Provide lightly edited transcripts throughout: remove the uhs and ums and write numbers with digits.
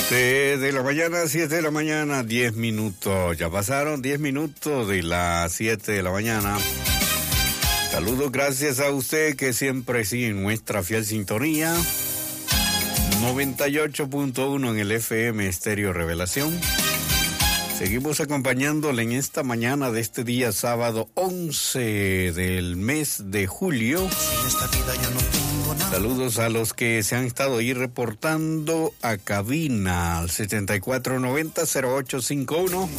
De la mañana, 7 de la mañana, 10 minutos. Ya pasaron 10 minutos de las 7 de la mañana. Saludos, gracias a usted que siempre sigue en nuestra fiel sintonía. 98.1 en el FM Estéreo Revelación. Seguimos acompañándole en esta mañana de este día sábado 11 del mes de julio. En esta vida ya no tengo nada. Saludos a los que se han estado ahí reportando a cabina al 7490-0851,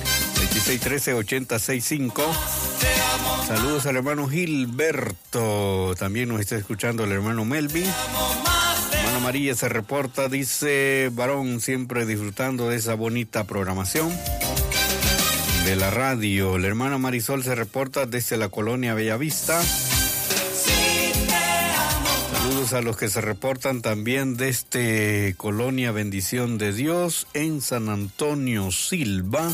2613-8065. Saludos al hermano Gilberto, también nos está escuchando el hermano Melvin. Hermana María se reporta, dice, varón, siempre disfrutando de esa bonita programación de la radio. La hermana Marisol se reporta desde la colonia Bellavista. Saludos a los que se reportan también desde Colonia Bendición de Dios en San Antonio Silva.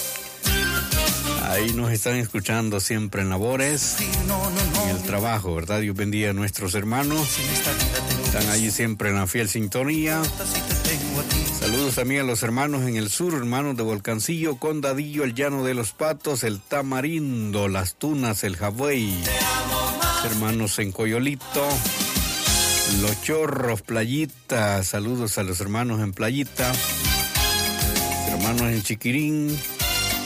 Ahí nos están escuchando siempre en labores, en el trabajo, ¿verdad? Dios bendiga a nuestros hermanos. Están allí siempre en la fiel sintonía. Saludos también a los hermanos en el sur, hermanos de Volcancillo, Condadillo, el Llano de los Patos, el Tamarindo, Las Tunas, el Jagüey. Hermanos en Coyolito, Los Chorros, Playita. Saludos a los hermanos en Playita. Hermanos en Chiquirín.